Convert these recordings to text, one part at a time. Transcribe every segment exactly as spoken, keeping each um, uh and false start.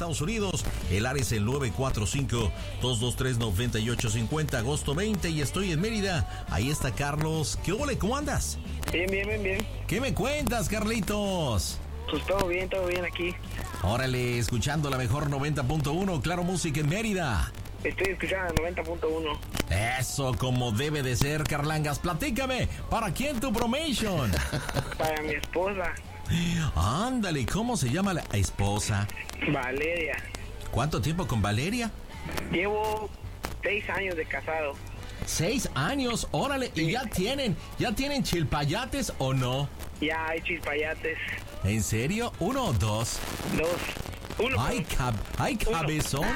Estados Unidos. El área es el nueve cuatro cinco, dos dos tres, nueve ocho cinco cero, agosto veinte, y estoy en Mérida. Ahí está Carlos. ¿Qué ole? ¿Cómo andas? Bien, bien, bien, bien. ¿Qué me cuentas, Carlitos? Pues todo bien, todo bien aquí. Órale, escuchando la mejor noventa punto uno, Claro Música en Mérida. Estoy escuchando el noventa punto uno. Eso, como debe de ser, Carlangas. Platícame, ¿para quién tu promotion? Para mi esposa. Ándale, ¿cómo se llama la esposa? Valeria. ¿Cuánto tiempo con Valeria? Llevo seis años de casado. Seis años, órale, Sí. ¿y ya tienen, ya tienen chilpayates o no? Ya hay chispayates. ¿En serio? ¿Uno o dos? Dos. Uno. Ay, cab ay cabezón.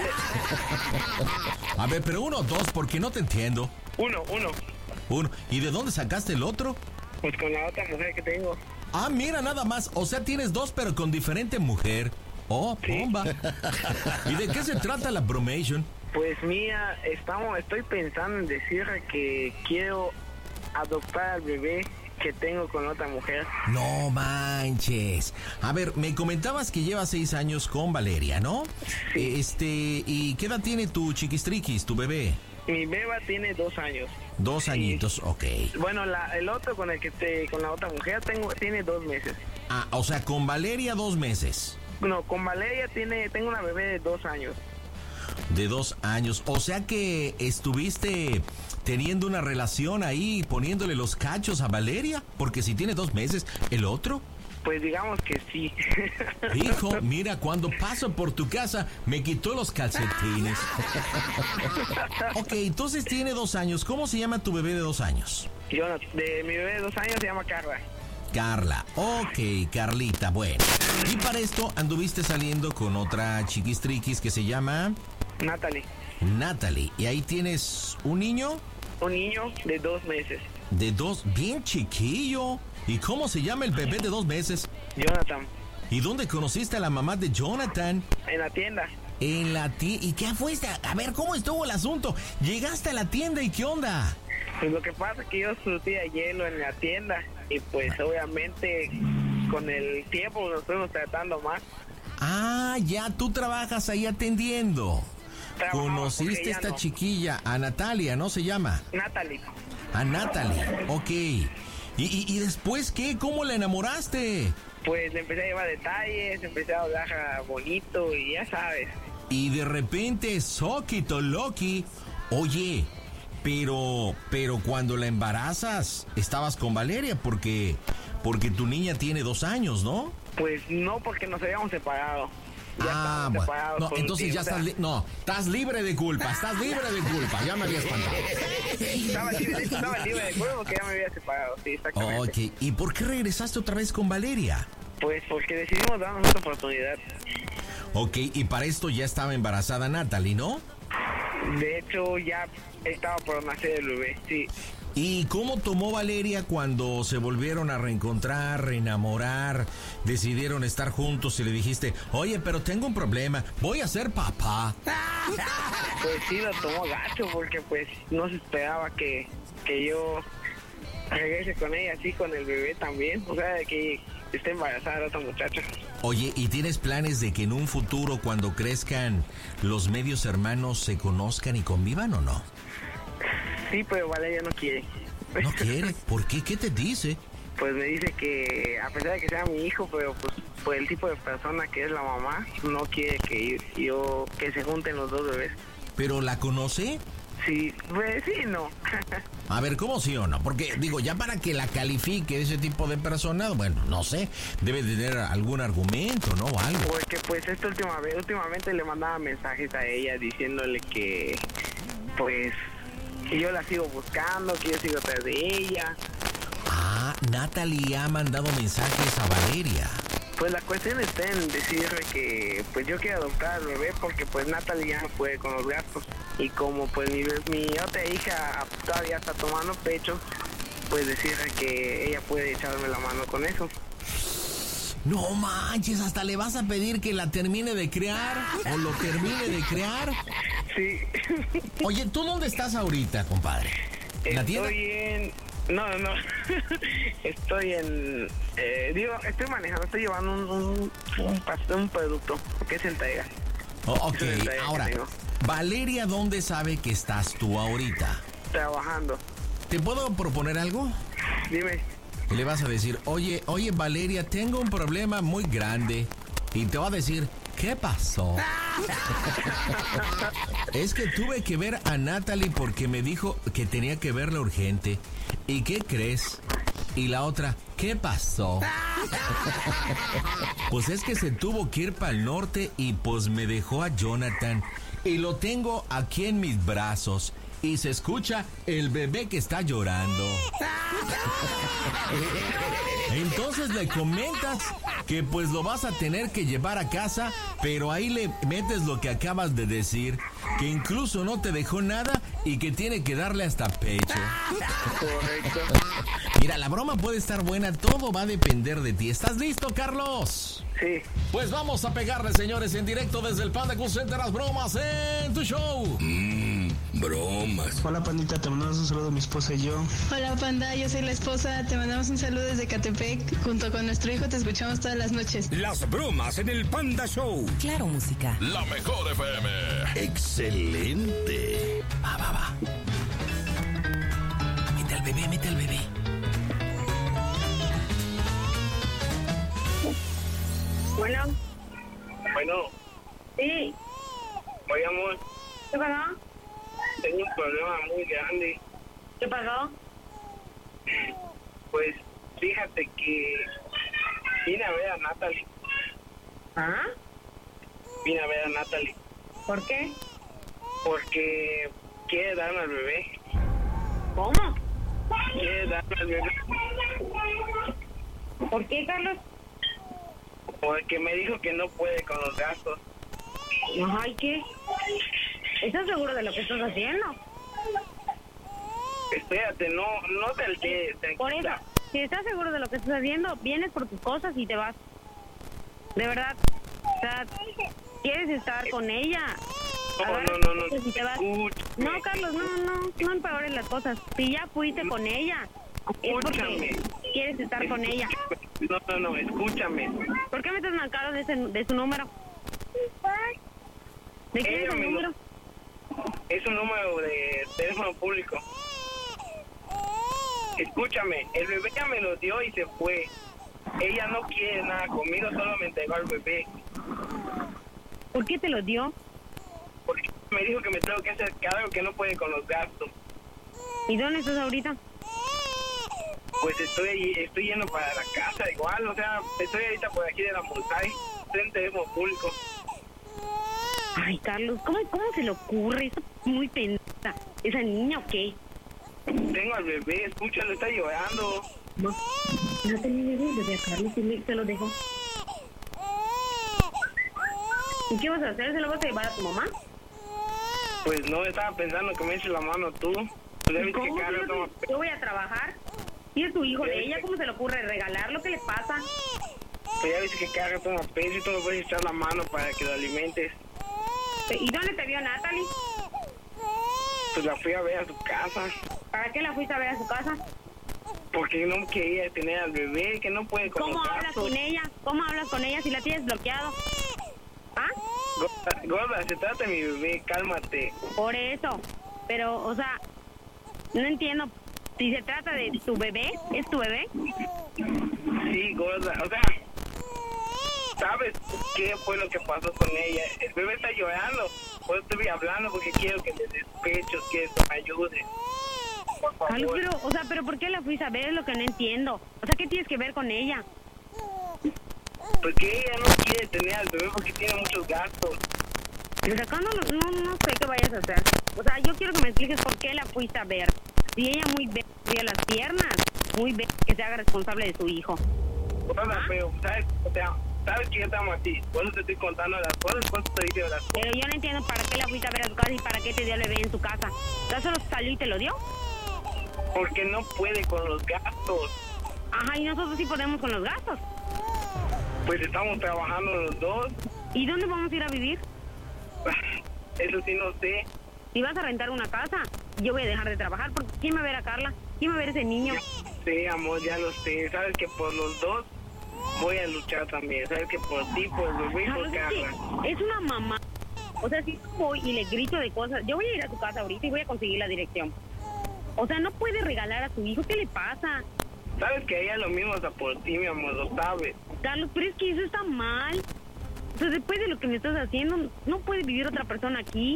A ver, pero uno o dos, porque no te entiendo. Uno, uno. Uno. ¿Y de dónde sacaste el otro? Pues con la otra mujer que tengo. Ah, mira, nada más. O sea, tienes dos, pero con diferente mujer. Oh, Sí. bomba. ¿Y de qué se trata la bromation? Pues mía, estamos, estoy pensando en decirle que quiero adoptar al bebé que tengo con otra mujer. No manches. A ver, me comentabas que llevas seis años con Valeria, ¿no? Sí. Este, ¿y qué edad tiene tu chiquistriquis, tu bebé? Mi beba tiene dos años. Dos Sí. añitos, ok. Bueno, la, el otro con el que te, con la otra mujer tengo, tiene dos meses. Ah, o sea, con Valeria dos meses. No, con Valeria tiene, tengo una bebé de dos años. De dos años. O sea que estuviste teniendo una relación ahí, poniéndole los cachos a Valeria. Porque si tiene dos meses, ¿el otro? Pues digamos que sí. Hijo, mira, cuando paso por tu casa, me quitó los calcetines. Ok, entonces tiene dos años. ¿Cómo se llama tu bebé de dos años? Yo, de mi bebé de dos años se llama Carla. Carla. Ok, Carlita, bueno. Y para esto anduviste saliendo con otra chiquistriquis que se llama Natalie. Natalie. Y ahí tienes un niño Un niño de dos meses. de dos, bien chiquillo. ¿Y cómo se llama el bebé de dos meses? Jonathan. ¿Y dónde conociste a la mamá de Jonathan? En la tienda. En la tienda. ¿Y qué fuiste? A ver, ¿cómo estuvo el asunto? Llegaste a la tienda y ¿qué onda? Pues lo que pasa es que yo surtía hielo en la tienda. Y pues obviamente con el tiempo nos fuimos tratando más. Ah, ya tú trabajas ahí atendiendo. Trabajaba Conociste con a ella, esta no. chiquilla, a Natalia, ¿no se llama? Natalie. A Natalie, ok. ¿Y, y, y después qué? ¿Cómo la enamoraste? Pues le empecé a llevar detalles, empecé a hablar bonito y ya sabes. Y de repente, Soquito Loki. Oye, pero, pero cuando la embarazas, estabas con Valeria porque, porque tu niña tiene dos años, ¿no? Pues no, porque nos habíamos separado. Ya Ah, estábamos bueno. separados No, por un entonces tiempo, ya o sea, estás, li- no, estás libre de culpa, estás libre de culpa, ya me había espantado. Estaba libre, estaba libre de juego porque ya me había separado, sí, exactamente. Ok, ¿y por qué regresaste otra vez con Valeria? Pues porque decidimos darnos otra oportunidad. Ok, y para esto ya estaba embarazada Natalie, ¿no? De hecho, ya estaba por nacer el bebé, sí. ¿Y cómo tomó Valeria cuando se volvieron a reencontrar, reenamorar, decidieron estar juntos y le dijiste, oye, pero tengo un problema, voy a ser papá? Pues sí, lo tomó gacho porque pues no se esperaba que, que yo regrese con ella así, con el bebé también. O sea, de que esté embarazada la otra muchacha. Oye, ¿y tienes planes de que en un futuro, cuando crezcan, los medios hermanos se conozcan y convivan o no? Sí, pero Valeria no quiere. ¿No quiere? ¿Por qué? ¿Qué te dice? Pues me dice que a pesar de que sea mi hijo, pero pues por el tipo de persona que es la mamá, no quiere que yo, yo que se junten los dos bebés. ¿Pero la conoce? Sí, pues sí, no. A ver, ¿cómo sí o no? Porque, digo, ya para que la califique ese tipo de persona, bueno, no sé, debe tener algún argumento, ¿no? O algo. Porque pues esta última vez, últimamente le mandaba mensajes a ella diciéndole que, pues, que yo la sigo buscando, que yo sigo atrás de ella. Ah, Natalie ha mandado mensajes a Valeria. Pues la cuestión está en decirle que pues yo quiero adoptar al bebé porque pues Natalie ya no puede con los gastos. Y como pues mi, mi otra hija todavía está tomando pecho, pues decirle que ella puede echarme la mano con eso. No manches, hasta le vas a pedir que la termine de crear o lo termine de crear. Sí. Oye, ¿tú dónde estás ahorita, compadre? ¿En la tienda? Estoy en, No, no, estoy en, eh, digo, estoy manejando, estoy llevando un, un, un, un producto que se entrega. Oh, ok, ahora, Valeria, ¿dónde sabe que estás tú ahorita? Trabajando. ¿Te puedo proponer algo? Dime. Y le vas a decir, oye, oye, Valeria, tengo un problema muy grande. Y te va a decir, ¿qué pasó? Es que tuve que ver a Natalie porque me dijo que tenía que verla urgente. ¿Y qué crees? Y la otra, ¿qué pasó? Pues es que se tuvo que ir para el norte y pues me dejó a Jonathan. Y lo tengo aquí en mis brazos. Y se escucha el bebé que está llorando. Entonces le comentas que pues lo vas a tener que llevar a casa, pero ahí le metes lo que acabas de decir, que incluso no te dejó nada y que tiene que darle hasta pecho. Correcto. Mira, la broma puede estar buena, todo va a depender de ti. ¿Estás listo, Carlos? Sí. Pues vamos a pegarle, señores, en directo desde el Panda Cool Center, las bromas en tu show. Mmm, bromas. Hola, pandita, te mandamos un saludo a mi esposa y yo. Hola, Panda, yo soy la esposa, te mandamos un saludo desde Catepec. Junto con nuestro hijo te escuchamos todas las noches. Las bromas en el Panda Show. Claro, música. La mejor F M. Excelente. Va, va, va. Mete al bebé, mete al bebé. Bueno. Bueno. Sí. Oye, amor. ¿Qué pasó? Tengo un problema muy grande. ¿Qué pasó? Pues fíjate que vine a ver a Natalie. ¿Ah? Vine a ver a Natalie. ¿Por qué? Porque quiere darme al bebé. ¿Cómo? Quiere darme al bebé. ¿Por qué, Carlos? Porque me dijo que no puede con los gastos. Ay, ¿qué? ¿Estás seguro de lo que estás haciendo? Espérate, no, no te alteres. Por eso, si estás seguro de lo que estás haciendo, vienes por tus cosas y te vas. De verdad. O sea, ¿quieres estar con ella? No, Agarra no, no, no. tus cosas y te vas. Escúchame. No, Carlos, no, no, no empeores las cosas. Si ya fuiste con ella, es porque quieres estar con ella. No, no, no, escúchame. ¿Por qué me estás marcando de, ese, de su número? ¿De quién es Ella el me lo- número? Es un número de teléfono público. Escúchame, el bebé ya me lo dio y se fue. Ella no quiere nada conmigo, solo me entregó al bebé. ¿Por qué te lo dio? Porque me dijo que me tengo que hacer cargo, que no puede con los gastos. ¿Y dónde estás ahorita? Pues estoy estoy yendo para la casa igual, o sea, estoy ahorita por aquí de la montaña, estoy en teléfono público. Ay, Carlos, ¿cómo, cómo se le ocurre? Eso es muy pendeja. ¿Esa niña o qué? Tengo al bebé, escúchalo, está llorando. No, no te le bebé a Carlos, y se lo dejo. ¿Y qué vas a hacer? ¿Se lo vas a llevar a tu mamá? Pues no, estaba pensando que me eches la mano tú. Pues ya viste ¿Cómo? que Carlos Yo, toma... yo voy a trabajar. ¿Y es tu hijo de ella? ¿Cómo se le ocurre regalar? ¿Lo que le pasa? Pues ya viste que Carlos toma peso y tú me puedes echar la mano para que lo alimentes. ¿Y dónde te vio Natalie? Pues la fui a ver a su casa. ¿Para qué la fuiste a ver a su casa? Porque no quería tener al bebé, que no puede con ¿Cómo los hablas gastos. con ella? ¿Cómo hablas con ella si la tienes bloqueado? ¿Ah? Gorda, gorda, se trata de mi bebé, cálmate. Por eso. Pero, o sea, no entiendo. Si se trata de tu bebé, ¿es tu bebé? Sí, gorda, o sea, ¿sabes qué fue lo que pasó con ella? El bebé está llorando, por eso estoy hablando, porque quiero que le des pechos, quiero que me ayude. Por favor. Carlos, pero, o sea, pero ¿por qué la fuiste a ver? Es lo que no entiendo. O sea, ¿qué tienes que ver con ella? Porque ella no quiere tener al bebé porque tiene muchos gastos. Pues acá no, no, no sé qué vayas a hacer. O sea, yo quiero que me expliques por qué la fuiste a ver. Si ella muy ve de las piernas, muy ve que se haga responsable de su hijo. Gorda, ¿Ah? pero, ¿sabes? O sea, ¿sabes que yo te amo a ti? Por eso te estoy contando las cosas, por eso te digo las cosas. Pero yo no entiendo para qué la fuiste a ver a su casa y para qué te dio el bebé en tu casa. ¿Ya solo salió y te lo dio? Porque no puede con los gastos. Ajá, y nosotros sí podemos con los gastos. Pues estamos trabajando los dos. ¿Y dónde vamos a ir a vivir? Eso sí no sé. Si vas a rentar una casa, yo voy a dejar de trabajar porque ¿quién me va a ver a Carla? ¿quién va a ver ese niño? Sí, amor, ya lo sé. Sabes que por los dos voy a luchar también. Sabes que por ti, por el bebé y por Carla. Es una mamá. O sea, si voy y le grito de cosas, yo voy a ir a su casa ahorita y voy a conseguir la dirección. O sea, no puede regalar a su hijo. ¿Qué le pasa? Sabes que ella lo mismo hasta por ti, mi amor, lo sabes. Carlos, pero es que eso está mal. O sea, después de lo que me estás haciendo, no puede vivir otra persona aquí.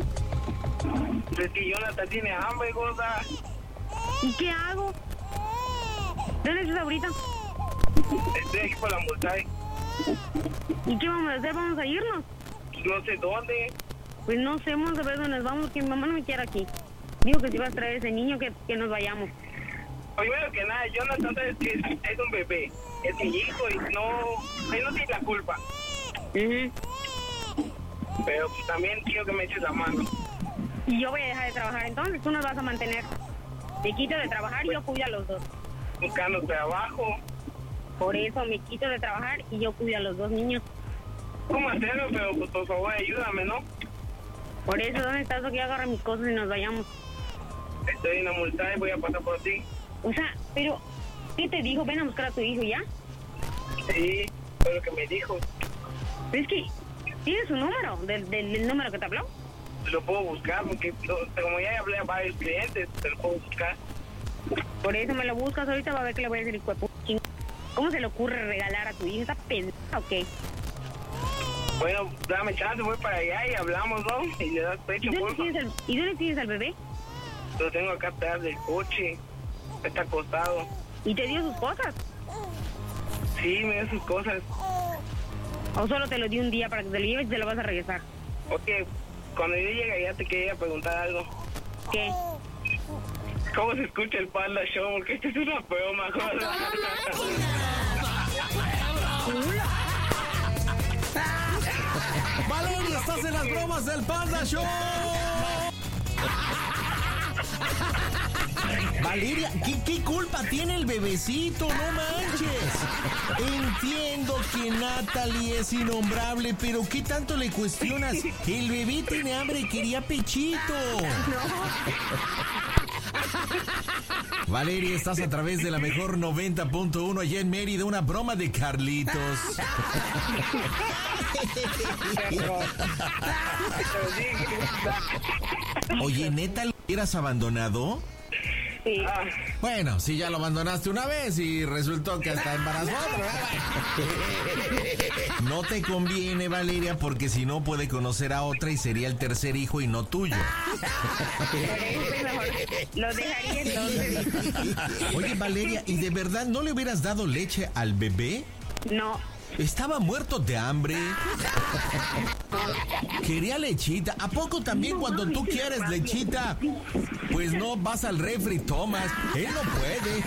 Es que Jonathan tiene hambre, gorda. ¿Y qué hago? ¿Dónde estás ahorita? Estoy aquí por la multaje. ¿Y qué vamos a hacer? ¿Vamos a irnos? No sé dónde. Pues no sé, vamos a ver dónde nos vamos, que mi mamá no me quiere aquí. Dijo que si vas a traer ese niño, que, que nos vayamos. Primero que nada, Jonathan, sabes que es, es un bebé. Es mi hijo y no... Él no tiene la culpa. Uh-huh. Pero pues, también quiero que me eches la mano. Y yo voy a dejar de trabajar, entonces tú nos vas a mantener. Te quito de trabajar y yo cuido a los dos. Buscando trabajo. Por eso me quito de trabajar y yo cuido a los dos niños. ¿Cómo hacerlo? Pero pues, por favor, ayúdame, ¿no? Por eso, ¿dónde estás? Que yo agarre mis cosas y nos vayamos. Estoy en la multa y voy a pasar por ti. O sea, pero, ¿qué te dijo? Ven a buscar a tu hijo, ¿ya? Sí, fue lo que me dijo. Pero es que, ¿tienes su número? ¿Del, del, del número que te habló? Lo puedo buscar porque lo, como ya hablé a varios clientes, te lo puedo buscar. Por eso me lo buscas ahorita, va a ver que le voy a decir, hijo de... ¿Cómo se le ocurre regalar a tu hijo? ¿Está pendeja o qué? Bueno, dame chance, voy para allá y hablamos, ¿no? Y le das pecho, ¿Y dónde, porfa. tienes el, ¿Y dónde tienes al bebé? Lo tengo acá atrás del coche. Está acostado. ¿Y te dio sus cosas? Sí, me dio sus cosas. ¿O solo te lo di un día para que te lo lleves y te lo vas a regresar? Ok, cuando yo llegue ya te quería preguntar algo. ¿Qué? ¿Cómo se escucha el Panda Show? Porque esto es una broma, joder. Valeria, estás en las bromas del Panda Show. Valeria, ¿qué, ¿qué culpa tiene el bebecito? No manches. Entiendo que Natalie es innombrable, pero ¿qué tanto le cuestionas? El bebé tiene hambre y quería pechito. Valeria, estás a través de la mejor noventa punto uno allá en Mérida, una broma de Carlitos. Oye, ¿neta lo hubieras abandonado? Sí. Bueno, si ya lo abandonaste una vez y resultó que hasta embarazó otra. No te conviene, Valeria, porque si no puede conocer a otra y sería el tercer hijo y no tuyo. Por eso mejor lo dejaría entonces. Oye, Valeria, ¿y de verdad no le hubieras dado leche al bebé? No. Estaba muerto de hambre. Quería lechita. ¿A poco también cuando tú quieres lechita, pues no vas al refri, tomas? Él no puede.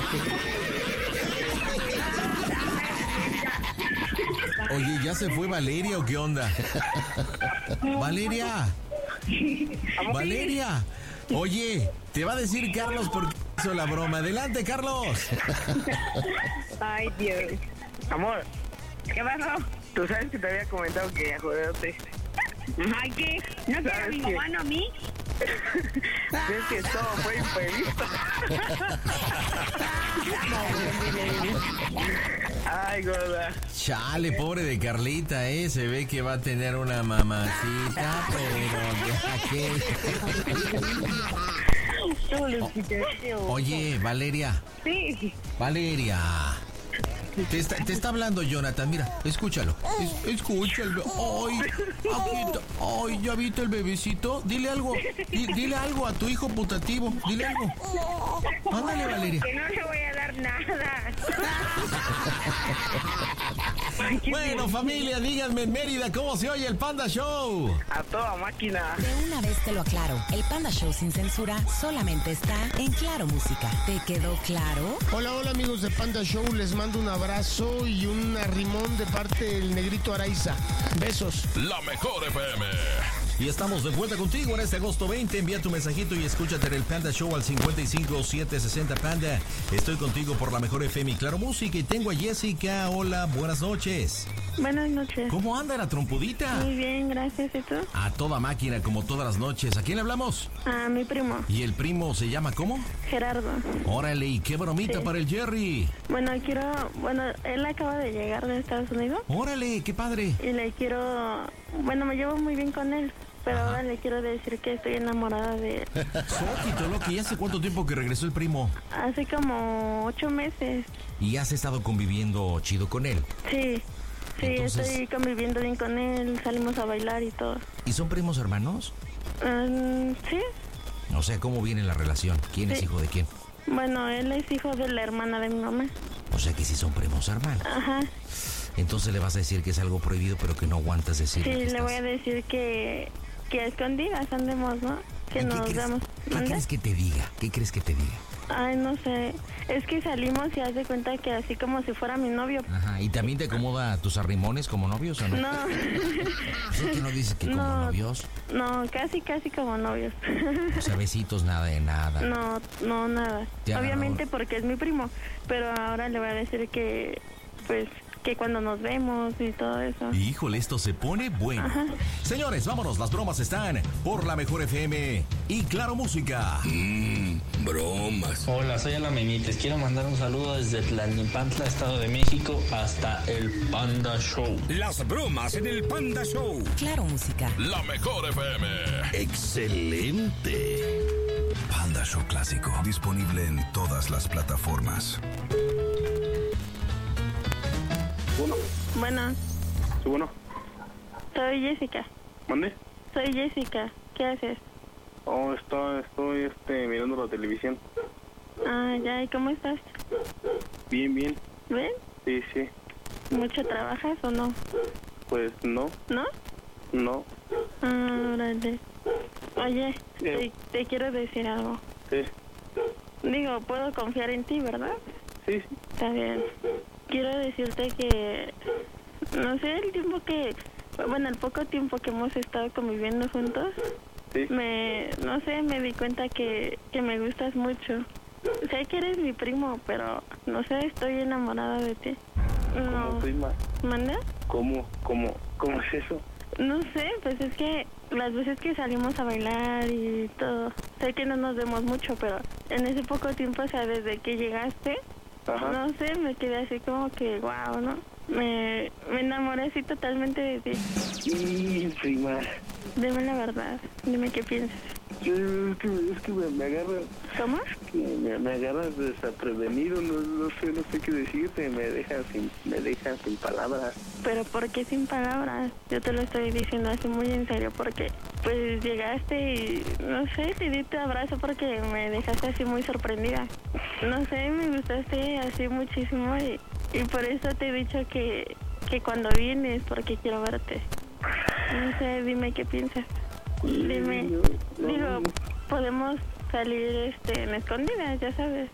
Oye, ¿ya se fue Valeria o qué onda? Valeria. Valeria. Oye, te va a decir Carlos por qué hizo la broma. Adelante, Carlos. Ay, Dios. Amor, ¿Qué pasó? tú sabes que te había comentado que ya joderte. Ay, ¿qué? ¿No quiere a mi mamá, no a mí? Es que todo fue imprevisto. Ay, gorda. Chale, pobre de Carlita, eh. Se ve que va a tener una mamacita, pero ya que... Oye, Valeria. Sí. Valeria. Te está, te está hablando Jonathan, mira, escúchalo. Es, escúchalo. Ay, aquí está. Ay, ¿ya viste el bebecito? Dile algo. Di, dile algo a tu hijo putativo. Dile algo. Ándale, Valeria. Que no le voy a dar nada. Bueno, familia, díganme en Mérida cómo se oye el Panda Show. A toda máquina. De una vez te lo aclaro, el Panda Show sin censura solamente está en Claro Música. ¿Te quedó claro? Hola, hola amigos de Panda Show, les mando un abrazo y un arrimón de parte del Negrito Araiza. Besos. La mejor F M. Y estamos de vuelta contigo en este agosto veinte. Envía tu mensajito y escúchate en el Panda Show al cincuenta y cinco, setecientos sesenta Panda. Estoy contigo por la mejor F M y Claro Música. Y tengo a Jessica. Hola, buenas noches. Buenas noches. ¿Cómo anda la trompudita? Muy bien, gracias. ¿Y tú? A toda máquina, como todas las noches. ¿A quién le hablamos? A mi primo. ¿Y el primo se llama cómo? Gerardo. Órale, ¿y qué bromita Sí. para el Jerry? Bueno, quiero... Bueno, él acaba de llegar de Estados Unidos. Órale, qué padre. Y le quiero... Bueno, me llevo muy bien con él. Pero Ajá. ahora le quiero decir que estoy enamorada de él. Soquito, Loki, ¿y hace cuánto tiempo que regresó el primo? Hace como ocho meses. ¿Y has estado conviviendo chido con él? Sí. Sí, Entonces- estoy conviviendo bien con él. Salimos a bailar y todo. ¿Y son primos hermanos? Um, sí. O sea, ¿cómo viene la relación? ¿Quién es Sí. hijo de quién? Bueno, él es hijo de la hermana de mi mamá. O sea que sí son primos hermanos. Ajá. Entonces le vas a decir que es algo prohibido, pero que no aguantas decir. Sí, le voy a decir que, que a escondidas andemos, ¿no? Que ¿Qué nos crees, damos. ¿Qué ¿Mande? crees que te diga? ¿Qué crees que te diga? Ay, no sé. Es que salimos y haz de cuenta que así como si fuera mi novio. Ajá, ¿y también te acomoda tus arrimones como novios o no? No. Pues es que no dices que como No. novios. No, casi, casi como novios. O sea, besitos, nada de nada. No, no, nada. Te agarró. Obviamente porque es mi primo. Pero ahora le voy a decir que, pues, que cuando nos vemos y todo eso. Híjole, esto se pone bueno. Señores, vámonos, las bromas están por la mejor F M y Claro Música. Mmm, bromas. Hola, soy Alan Benítez. Quiero mandar un saludo desde Tlalnepantla, Estado de México, hasta el Panda Show. Las bromas en el Panda Show. Claro Música. La mejor F M. Excelente. Panda Show Clásico. Disponible en todas las plataformas. Bueno, Bueno, sí, bueno. soy Jessica. ¿Mande? Soy Jessica. ¿Qué haces? Oh, está, estoy este, mirando la televisión. Ah, ya. ¿Y cómo estás? Bien, bien. ¿Ven? Sí, sí. ¿Mucho trabajas o no? Pues no, ¿No? no. Ah, órale. Oye, te, Sí. te quiero decir algo. Sí, Digo, puedo confiar en ti, ¿verdad? sí, sí. Está bien. Quiero decirte que, no sé, el tiempo que, bueno, el poco tiempo que hemos estado conviviendo juntos, Sí. me, no sé, me di cuenta que, que me gustas mucho. Sé que eres mi primo, pero, no sé, estoy enamorada de ti. ¿Cómo No, estoy mal? ¿manda? ¿Cómo, cómo, cómo es eso? No sé, pues es que las veces que salimos a bailar y todo, sé que no nos vemos mucho, pero en ese poco tiempo, o sea, desde que llegaste, Ajá. no sé, me quedé así como que, wow, ¿no? Me, me enamoré así totalmente de ti. Sí, prima. Dime la verdad, dime qué piensas. Es que, es que me, me agarra, ¿Cómo? que me, me agarras desprevenido, no, no sé, no sé qué decirte, me dejas sin, me dejas sin palabras. Pero ¿por qué sin palabras? Yo te lo estoy diciendo así muy en serio, porque pues llegaste y, no sé, te di tu abrazo porque me dejaste así muy sorprendida. No sé, me gustaste así muchísimo y, y por eso te he dicho que, que cuando vienes, porque quiero verte. No sé, dime qué piensas. Dime, No, no, digo, no. podemos salir este, en escondidas, ya sabes.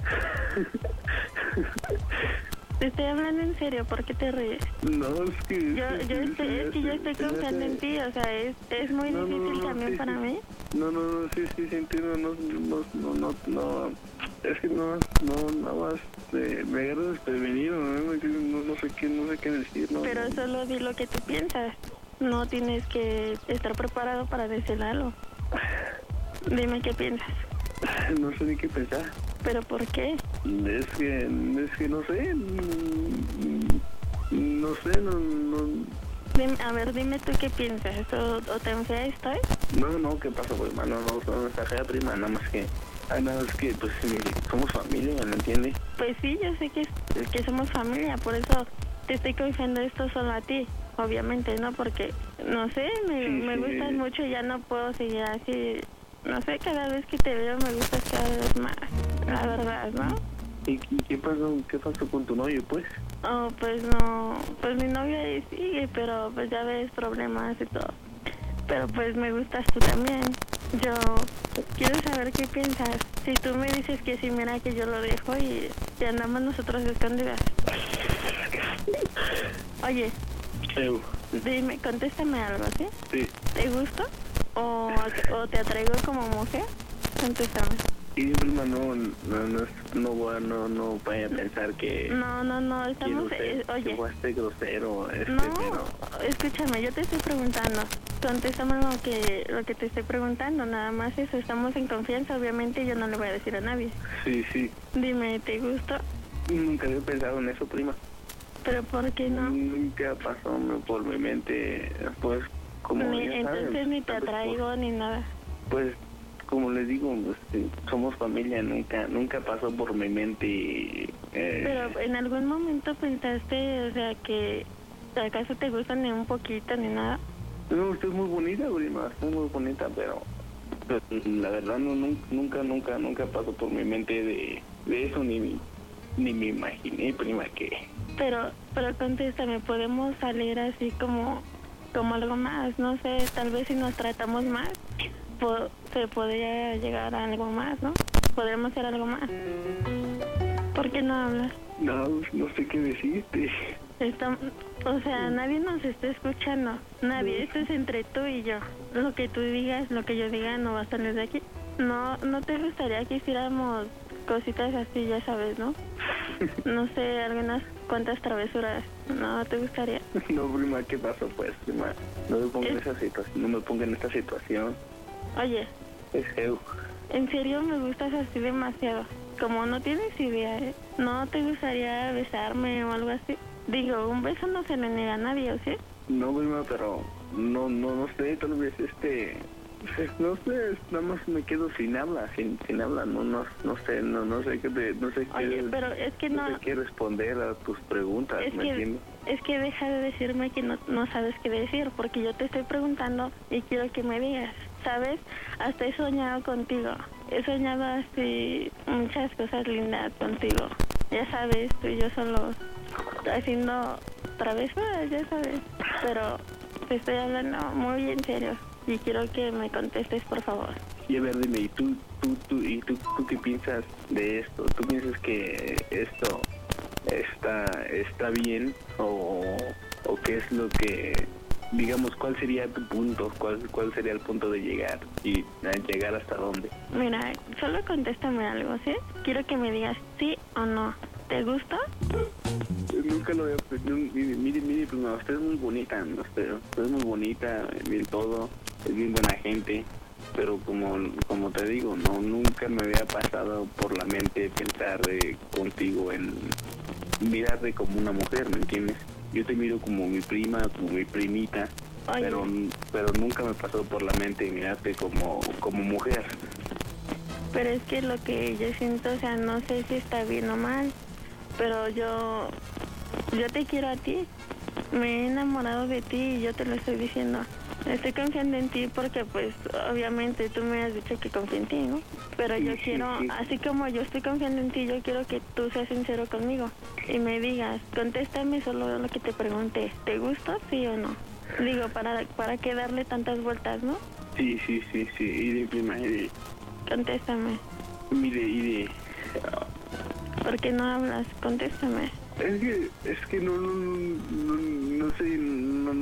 Te estoy hablando en serio, ¿por qué te ríes? No, es que... Yo, yo estoy, es que yo estoy confiando en ti, o sea, es, es muy No, no, difícil no, también sí, para sí. mí. No, no, no, sí, sí, sí, entiendo, no, no, no, no, no, es que no, no, nada más, eh, me agarro desprevenido, ¿no? No, no sé qué, no sé qué decir, ¿no? Pero solo di lo que tú piensas. No tienes que estar preparado para decir algo. Dime qué piensas. No sé ni qué pensar. ¿Pero por qué? Es que, es que no sé, mm, no sé, no, no, Dime, a ver, dime tú qué piensas. ¿O, o tan fea estoy? no, no, ¿qué pasa, pues, mano? No, no, está fea, prima, nada más que, ah, nada más que, pues, sí, somos familia, ¿me entiendes? Pues sí, yo sé que, que somos familia, por eso te estoy confiando esto solo a ti. Obviamente, ¿no? Porque, no sé, me, Sí, me sí. gustas mucho y ya no puedo seguir así. No sé, cada vez que te veo me gustas cada vez más. La verdad, ¿no? ¿Y, y qué pasó, qué pasó con tu novio, pues? Oh, pues no, pues mi novio ahí sigue, pero pues ya ves problemas y todo. Pero pues me gustas tú también. Yo quiero saber qué piensas. Si tú me dices que sí, mira que yo lo dejo y, y andamos nosotros escondidas. Oye, Eu, Dime, contéstame algo, ¿sí? Sí. ¿Te gusto? ¿O, o te atraigo como mujer? Contéstame. Y prima, no, no, no, no, no, no, no vaya a pensar que... No, no, no, estamos... Usted, eh, oye... que fuiste grosero, este, No, pero... escúchame, yo te estoy preguntando. Contéstame lo que, lo que te estoy preguntando, nada más eso. Estamos en confianza, obviamente yo no le voy a decir a nadie. Sí, sí. Dime, ¿te gustó? Nunca había pensado en eso, prima. ¿Pero por qué no? Nunca pasó por mi mente, pues, como Ni, ya entonces sabes, ni te tal vez atraigo por- ni nada. Pues, como les digo, pues, sí, somos familia, nunca nunca pasó por mi mente. Eh, Pero en algún momento pensaste, o sea, que acaso te gustan ni un poquito ni nada. No, usted es muy bonita, prima, usted es muy bonita, pero, pero la verdad no nun- nunca, nunca, nunca pasó por mi mente de, de eso, ni, mi- ni me imaginé, prima, que... Pero, pero contéstame, podemos salir así como, como algo más, no sé, tal vez si nos tratamos más, po- se podría llegar a algo más, ¿no? Podríamos hacer algo más. ¿Por qué no hablas? No, no sé qué decirte. Está, o sea, nadie nos está escuchando, nadie, esto es entre tú y yo. Lo que tú digas, lo que yo diga no va a salir de aquí. No, no te gustaría que hiciéramos cositas así, ya sabes, ¿no? No sé, algunas cuantas travesuras, ¿no te gustaría? No, prima, ¿qué pasó, pues, prima? No me ponga en Es- esa situación, no me ponga en esta situación. Oye, Es feo. en serio me gustas así demasiado. Como no tienes idea, ¿eh? ¿No te gustaría besarme o algo así? Digo, un beso no se le niega a nadie, ¿o sí? No, prima, pero no, no, no sé, tal vez este... No sé, nada más me quedo sin habla, sin, sin habla, no, no, no sé, no, no sé qué, te- no sé qué, Oye, pero es que no... sé qué responder a tus preguntas, Es ¿me que, entiendes? es que deja de decirme que no, no sabes qué decir, porque yo te estoy preguntando y quiero que me digas, ¿sabes? Hasta he soñado contigo, he soñado así muchas cosas lindas contigo. Ya sabes, tú y yo solo haciendo travesuras, ya sabes, pero te estoy hablando muy en serio y quiero que me contestes, por favor. Y a ver, dime, ¿y tú, tú, tú, y tú, tú qué piensas de esto? ¿Tú piensas que esto está, está bien o, o qué es lo que, digamos, cuál sería tu punto? ¿Cuál, cuál sería el punto de llegar y a llegar hasta dónde? Mira, solo contéstame algo, ¿sí? Quiero que me digas sí o no. ¿Te gusta? Nunca lo había pensado. Mire, mire, mire, prima, usted es muy bonita, ¿no? Usted, usted es muy bonita, bien todo, es bien buena gente, pero como como te digo, no, nunca me había pasado por la mente pensar eh, contigo en mirarte como una mujer, ¿me entiendes? Yo te miro como mi prima, como mi primita, Oye. pero pero nunca me pasó por la mente mirarte como como mujer. Pero es que lo que yo siento, o sea, no sé si está bien o mal, pero yo, yo te quiero a ti. Me he enamorado de ti y yo te lo estoy diciendo. Estoy confiando en ti porque, pues, obviamente tú me has dicho que confío en ti, ¿no? Pero yo Sí, sí, quiero, sí. así como yo estoy confiando en ti, yo quiero que tú seas sincero conmigo y me digas, contéstame solo lo que te pregunté. ¿Te gusta, sí o no? Digo, para, para qué darle tantas vueltas, ¿no? Sí, sí, sí, sí, y de prima, y de, Contéstame. mire, y de... ¿Por qué no hablas? Contéstame. Es que, es que no, no, no, no sé, no,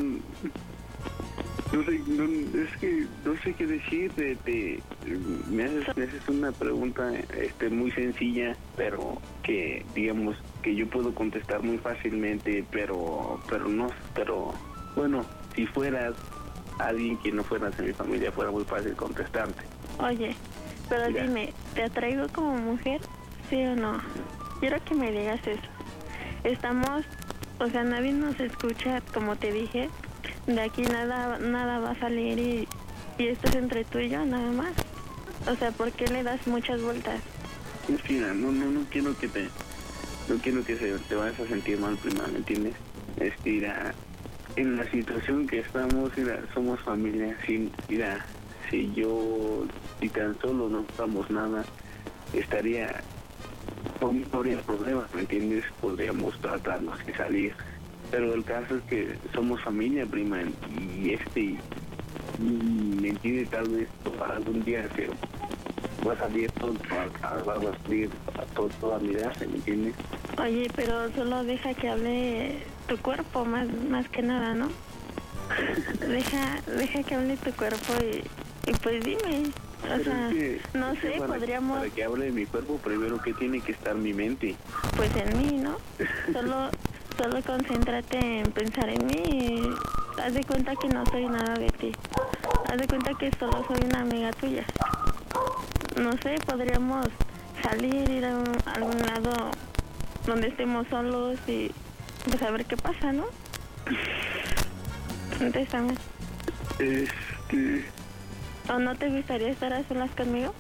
no sé, no, es que no sé qué decir, te, te- me haces, me haces una pregunta este, muy sencilla, pero que, digamos, que yo puedo contestar muy fácilmente, pero, pero no, pero, bueno, si fueras alguien que no fueras de mi familia, fuera muy fácil contestarte. Oye, pero Mira. dime, ¿te atraigo como mujer? ¿Sí o no? Quiero que me digas eso. Estamos, o sea, nadie nos escucha, como te dije. De aquí nada nada va a salir y, y esto es entre tú y yo, nada más. O sea, ¿por qué le das muchas vueltas? Mira, no, no, no quiero que te, no quiero que se, te vayas a sentir mal, prima, ¿me entiendes? Este, mira, en la situación que estamos, mira, somos familia, sin, mira, si yo, si tan solo no estamos nada, estaría, no habría problemas, ¿me entiendes? Podríamos tratarnos y salir. Pero el caso es que somos familia, prima, y este, y, ¿me entiendes? Tal vez para algún día que va a salir todo, va a salir a todo, toda mi edad, ¿me entiendes? Oye, pero solo deja que hable tu cuerpo, más, más que nada, ¿no? Deja, deja que hable tu cuerpo y, y pues dime. O Pero sea, es que, no es que sé, para, podríamos... Para que hable de mi cuerpo, primero que tiene que estar mi mente. Pues en mí, ¿no? Solo, solo concéntrate en pensar en mí y haz de cuenta que no soy nada de ti. Haz de cuenta que solo soy una amiga tuya. No sé, podríamos salir, ir a, un, a algún lado donde estemos solos y pues a ver qué pasa, ¿no? Contéstame. Este... ¿O no te gustaría estar a solas conmigo?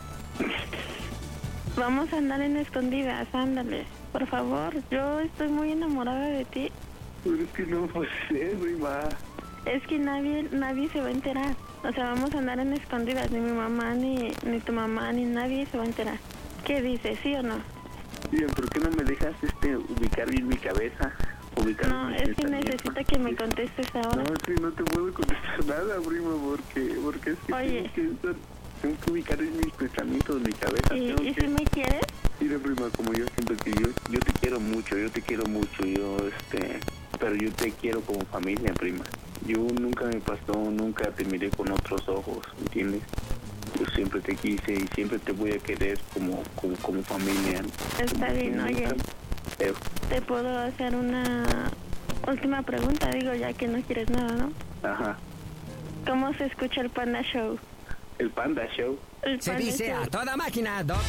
Vamos a andar en escondidas, ándale. Por favor, yo estoy muy enamorada de ti. Pero es que no sé, prima. Es que nadie nadie se va a enterar. O sea, vamos a andar en escondidas. Ni mi mamá, ni, ni tu mamá, ni nadie se va a enterar. ¿Qué dices, sí o no? Bien, ¿por qué no me dejas este ubicar bien mi cabeza? Ubicar no, es que necesito que me contestes ahora. No, es que no te puedo contestar nada, prima, porque, porque es que Oye. tengo que, estar, tengo que ubicar bien mis pensamientos, mi cabeza. ¿Y, tengo ¿y que... si me quieres? Mira, prima, como yo siento que yo, yo te quiero mucho, yo te quiero mucho, yo, este... Pero yo te quiero como familia, prima. Yo nunca me pasó, nunca te miré con otros ojos, ¿entiendes? Yo siempre te quise y siempre te voy a querer como, como, como familia. Está como bien, oye. Pero... Te puedo hacer una última pregunta, digo, ya que no quieres nada, ¿no? Ajá. ¿Cómo se escucha el Panda Show? ¿El Panda Show? El se Panda dice Show. A toda máquina, Doc.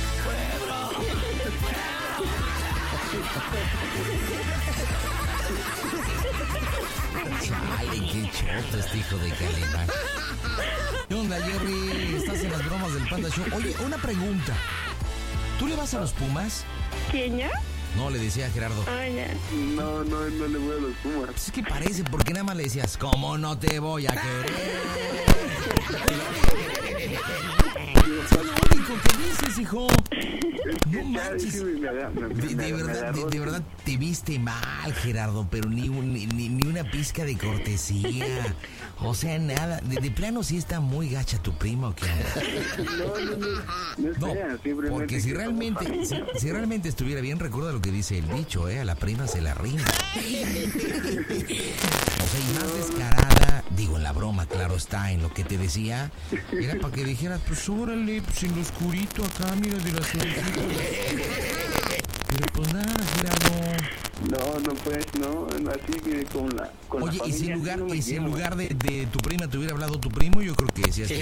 Chale, qué choto este hijo de Calimán. ¿Qué onda, Jerry? ¿Estás en las bromas del Panda Show? Oye, una pregunta. ¿Tú le vas a los Pumas? ¿Quién, yo? No, le decía a Gerardo. Oh, ya. No, no, no le voy a los Pumas. Es que parece, porque nada más le decías, ¿cómo no te voy a querer? Es lo único que dices, hijo. No manches. De, de verdad, de, de verdad te viste mal, Gerardo, pero ni, un, ni, ni una pizca de cortesía. O sea, nada. De, de plano sí está muy gacha tu prima, ¿o qué? No, no, no. No, sea, no porque si realmente, si, si realmente estuviera bien, recuerda lo que dice el dicho, ¿eh? A la prima se la rima. O sea, y más descarada, digo, en la broma, claro está, en lo que te decía, era para que dijeras, pues órale, pues en lo oscurito acá, mira de las orejitas. Pero pues nada, Gerardo. No, no pues, no, así que con la con Oye, la y si en lugar, no y si en llevo. lugar de, de tu prima te hubiera hablado tu primo, yo creo que sí. sí.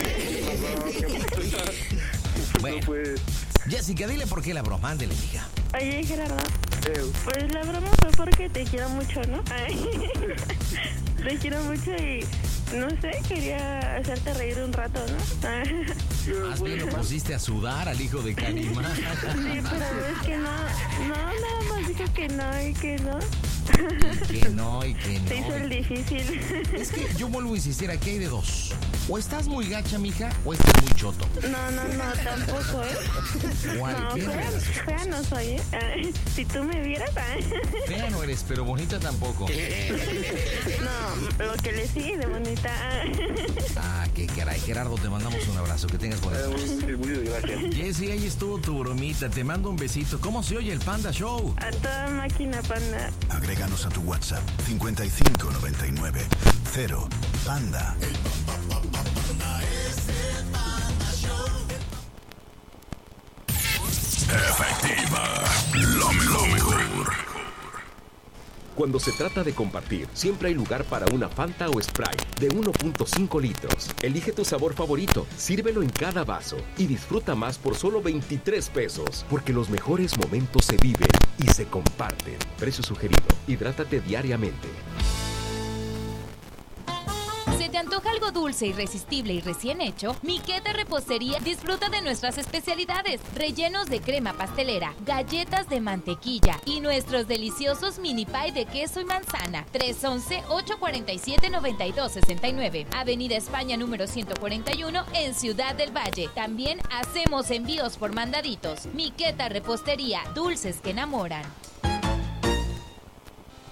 Bueno, pues. Jessica, dile por qué la broma, ándele, mija. Oye, Gerardo, Eh, pues la broma fue porque te quiero mucho, ¿no? Ay, te quiero mucho y, no sé, quería hacerte reír un rato, ¿no? Más bien lo pusiste a sudar al hijo de Calimán. Sí, pero es que no, no, nada más dijo que no y que no. Y que no, y que no. Se hizo el difícil. Es que yo vuelvo a insistir, aquí hay de dos. O estás muy gacha, mija, o estás muy choto. No, no, no, tampoco, ¿eh? No, Cualquiera de fea, las dos. fea no soy, ¿eh? Ay, si tú me vieras, ay. Fea no eres, pero bonita tampoco. No, lo que le sigue de bonita. Ah, qué caray. Gerardo, te mandamos un abrazo. Que tengas buenas noches. Muchas gracias. Jessy, ahí estuvo tu bromita. Te mando un besito. ¿Cómo se oye el Panda Show? A toda máquina, Panda. Agréganos a tu WhatsApp cincuenta y cinco noventa y nueve cero Panda. Efectiva, lo, lo mejor. Cuando se trata de compartir, siempre hay lugar para una Fanta o Sprite de uno punto cinco litros. Elige tu sabor favorito, sírvelo en cada vaso y disfruta más por solo veintitrés pesos. Porque los mejores momentos se viven y se comparten. Precio sugerido. Hidrátate diariamente. ¿Se te antoja algo dulce, irresistible y recién hecho? Miqueta Repostería disfruta de nuestras especialidades, rellenos de crema pastelera, galletas de mantequilla y nuestros deliciosos mini pie de queso y manzana. tres once, ocho cuarenta y siete, noventa y dos sesenta y nueve, Avenida España número ciento cuarenta y uno en Ciudad del Valle. También hacemos envíos por mandaditos. Miqueta Repostería, dulces que enamoran.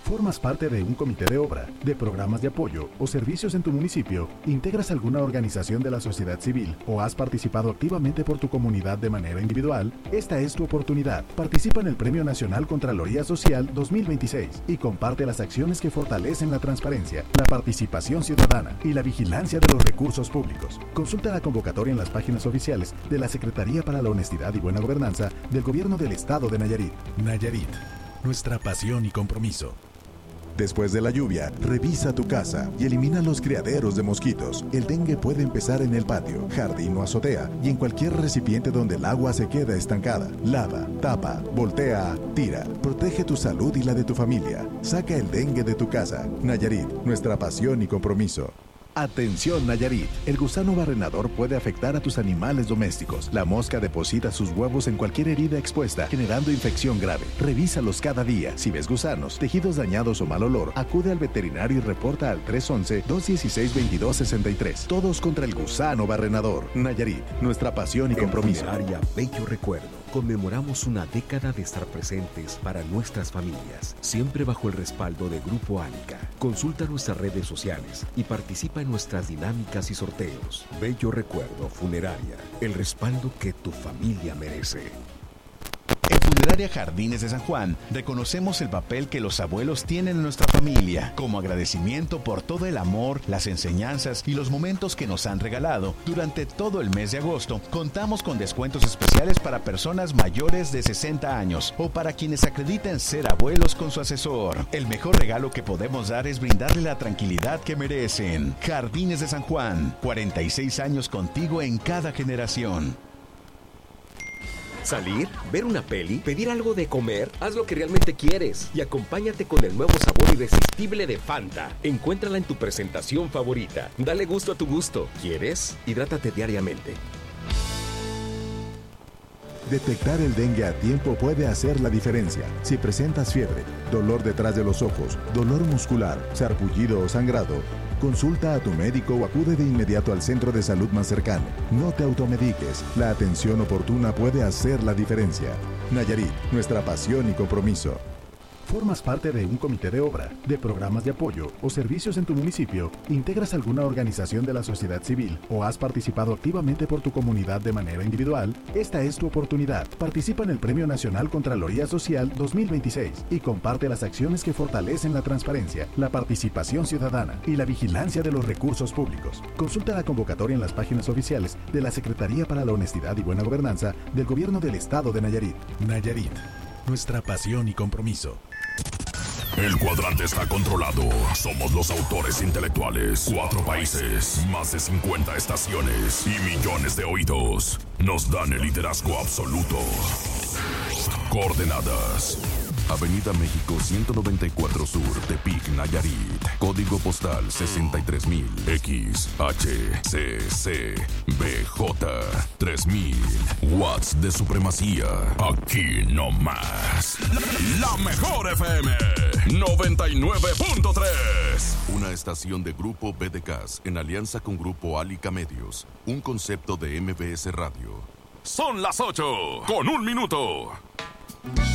¿Formas parte de un comité de obra, de programas de apoyo o servicios en tu municipio? ¿Integras alguna organización de la sociedad civil o has participado activamente por tu comunidad de manera individual? Esta es tu oportunidad. Participa en el Premio Nacional Contraloría Social dos mil veintiséis y comparte las acciones que fortalecen la transparencia, la participación ciudadana y la vigilancia de los recursos públicos. Consulta la convocatoria en las páginas oficiales de la Secretaría para la Honestidad y Buena Gobernanza del Gobierno del Estado de Nayarit. Nayarit, nuestra pasión y compromiso. Después de la lluvia, revisa tu casa y elimina los criaderos de mosquitos. El dengue puede empezar en el patio, jardín o azotea y en cualquier recipiente donde el agua se queda estancada. Lava, tapa, voltea, tira. Protege tu salud y la de tu familia. Saca el dengue de tu casa. Nayarit, nuestra pasión y compromiso. Atención Nayarit, el gusano barrenador puede afectar a tus animales domésticos. La mosca deposita sus huevos en cualquier herida expuesta, generando infección grave. Revísalos cada día. Si ves gusanos, tejidos dañados o mal olor, acude al veterinario y reporta al tres once, dos dieciséis, veintidós sesenta y tres. Todos contra el gusano barrenador. Nayarit, nuestra pasión y compromiso. En Funeraria Bello Recuerdo conmemoramos una década de estar presentes para nuestras familias, siempre bajo el respaldo de Grupo Ánica. Consulta nuestras redes sociales y participa en nuestras dinámicas y sorteos. Bello Recuerdo Funeraria, el respaldo que tu familia merece. En Funeraria Jardines de San Juan reconocemos el papel que los abuelos tienen en nuestra familia. Como agradecimiento por todo el amor, las enseñanzas y los momentos que nos han regalado durante todo el mes de agosto, contamos con descuentos especiales para personas mayores de sesenta años o para quienes acrediten ser abuelos con su asesor. El mejor regalo que podemos dar es brindarle la tranquilidad que merecen. Jardines de San Juan, cuarenta y seis años contigo en cada generación. Salir, ver una peli, pedir algo de comer, haz lo que realmente quieres y acompáñate con el nuevo sabor irresistible de Fanta. Encuéntrala en tu presentación favorita. Dale gusto a tu gusto. ¿Quieres? Hidrátate diariamente. Detectar el dengue a tiempo puede hacer la diferencia. Si presentas fiebre, dolor detrás de los ojos, dolor muscular, sarpullido o sangrado, consulta a tu médico o acude de inmediato al centro de salud más cercano. No te automediques. La atención oportuna puede hacer la diferencia. Nayarit, nuestra pasión y compromiso. ¿Formas parte de un comité de obra, de programas de apoyo o servicios en tu municipio? ¿Integras alguna organización de la sociedad civil o has participado activamente por tu comunidad de manera individual? Esta es tu oportunidad. Participa en el Premio Nacional Contraloría Social dos mil veintiséis y comparte las acciones que fortalecen la transparencia, la participación ciudadana y la vigilancia de los recursos públicos. Consulta la convocatoria en las páginas oficiales de la Secretaría para la Honestidad y Buena Gobernanza del Gobierno del Estado de Nayarit. Nayarit, nuestra pasión y compromiso. El cuadrante está controlado. Somos los autores intelectuales. Cuatro países, más de cincuenta estaciones y millones de oídos nos dan el liderazgo absoluto. Coordenadas: Avenida México ciento noventa y cuatro Sur, Tepic, Nayarit. Código postal sesenta y tres mil. X, H, C, C, B, J, tres mil. Watts de supremacía. Aquí no más. La mejor F M noventa y nueve punto tres. Una estación de Grupo B D K S en alianza con Grupo Álica Medios. Un concepto de M B S Radio. Son las ocho con un minuto.